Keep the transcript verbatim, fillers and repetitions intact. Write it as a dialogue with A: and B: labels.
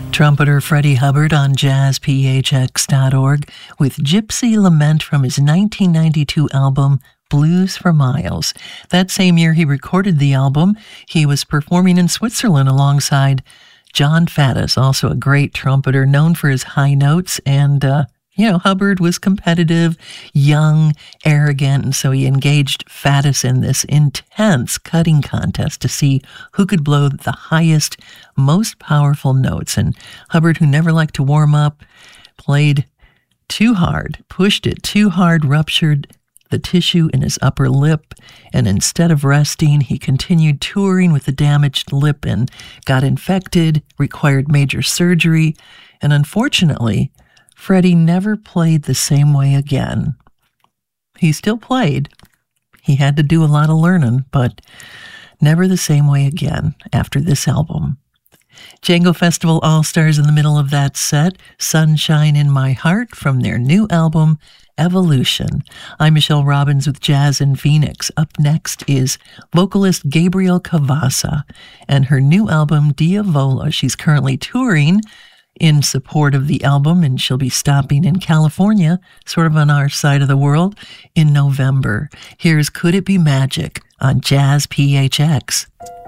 A: Trumpeter Freddie Hubbard on jazz p h x dot org with Gypsy Lament from his nineteen ninety-two album Blues for Miles. That same year he recorded the album, he was performing in Switzerland alongside John Faddis, also a great trumpeter known for his high notes. And, uh, you know, Hubbard was competitive, young, arrogant, and so he engaged Faddis in this intense cutting contest to see who could blow the highest, most powerful notes. And Hubbard, who never liked to warm up, played too hard, pushed it too hard, ruptured the tissue in his upper lip, and instead of resting, he continued touring with the damaged lip and got infected, required major surgery, and unfortunately, Freddie never played the same way again. He still played. He had to do a lot of learning, but never the same way again after this album. Django Festival All-Stars in the middle of that set, Sunshine in My Heart from their new album, Evolution. I'm Michelle Robbins with Jazz in Phoenix. Up next is vocalist Gabrielle Cavassa and her new album, Diavola. She's currently touring in support of the album, and she'll be stopping in California, sort of on our side of the world, in November. Here's Could It Be Magic on Jazz P H X.